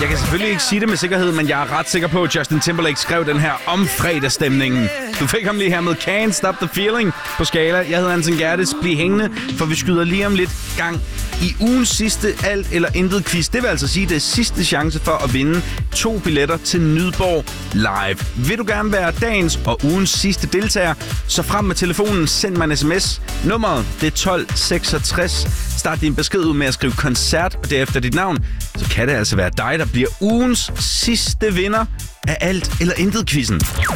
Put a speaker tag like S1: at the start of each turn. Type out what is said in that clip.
S1: Jeg kan selvfølgelig ikke sige det med sikkerhed, men jeg er ret sikker på, at Justin Timberlake skrev den her om fredagsstemningen. Du fik ham lige her med Can't Stop the Feeling på skala. Jeg hedder Anton Gerdes. Bliv hængende, for vi skyder lige om lidt gang i ugens sidste alt eller intet quiz. Det vil altså sige, at det er sidste chance for at vinde 2 billetter til Nydborg Live. Vil du gerne være dagens og ugens sidste deltager, så frem med telefonen, send mig en sms. Nummeret, det er 1266. Start din besked ud med at skrive koncert, og derefter dit navn. Så kan det altså være dig, der bliver ugens sidste vinder af alt eller intet quizzen.